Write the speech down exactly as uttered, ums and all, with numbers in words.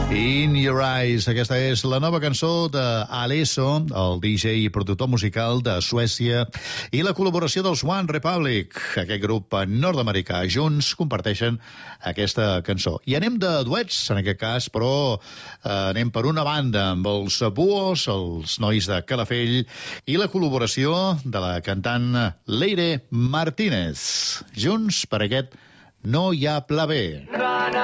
In Your Eyes. Aquesta és la nova cançó d'Alesso, el D J i productor musical de Suècia, i la col·laboració dels One Republic, aquest grup nord-americà. Junts comparteixen aquesta cançó. I anem de duets, en aquest cas, però eh, anem per una banda amb els Buos, els nois de Calafell, i la col·laboració de la cantant Leire Martínez. Junts per aquest No hi ha pla B.